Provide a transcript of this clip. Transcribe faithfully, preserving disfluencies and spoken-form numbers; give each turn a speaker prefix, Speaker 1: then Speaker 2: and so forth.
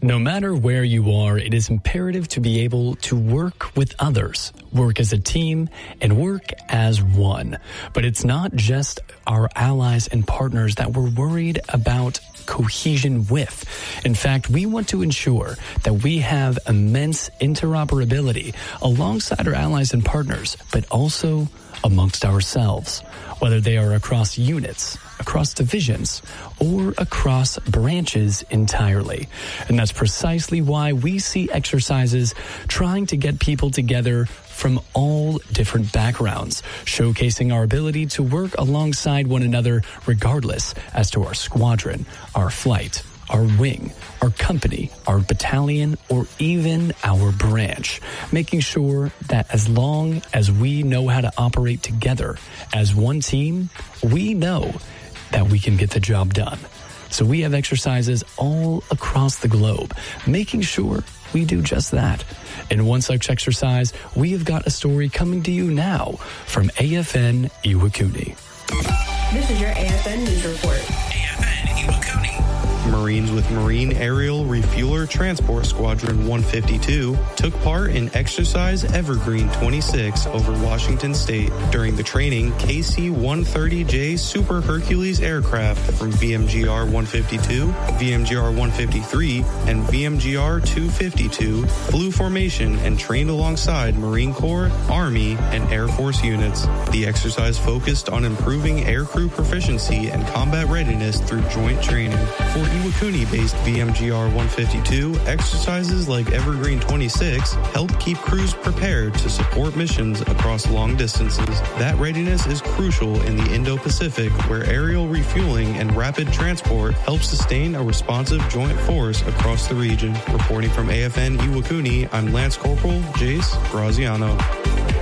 Speaker 1: No matter where you are, it is imperative to be able to work with others, work as a team, and work as one. But it's not just our allies and partners that we're worried about cohesion with. In fact, we want to ensure that we have immense interoperability alongside our allies and partners, but also amongst ourselves, whether they are across units, across divisions, or across branches entirely. And that's precisely why we see exercises trying to get people together from all different backgrounds, showcasing our ability to work alongside one another regardless as to our squadron, our flight, our wing, our company, our battalion, or even our branch, making sure that as long as we know how to operate together as one team, we know that we can get the job done. So we have exercises all across the globe, making sure we do just that. In one such exercise, we have got a story coming to you now from A F N Iwakuni.
Speaker 2: This is your A F N News Report.
Speaker 3: A F N Iwakuni.
Speaker 4: Marines with Marine Aerial Refueler Transport Squadron one fifty-two took part in Exercise Evergreen twenty-six over Washington State during the training K C one thirty J Super Hercules aircraft from V M G R one fifty-two, V M G R one fifty-three, and V M G R two fifty-two flew formation and trained alongside Marine Corps, Army, and Air Force units. The exercise focused on improving aircrew proficiency and combat readiness through joint training. For Iwakuni-based V M G R one fifty-two, exercises like Evergreen twenty-six help keep crews prepared to support missions across long distances. That readiness is crucial in the Indo-Pacific, where aerial refueling and rapid transport help sustain a responsive joint force across the region. Reporting from A F N Iwakuni, I'm Lance Corporal Jace Graziano.